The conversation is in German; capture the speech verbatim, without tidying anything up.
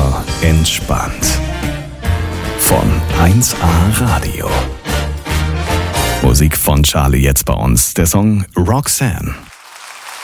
super entspannt. Von eins A Radio. Musik von Charlie jetzt bei uns. Der Song Roxanne.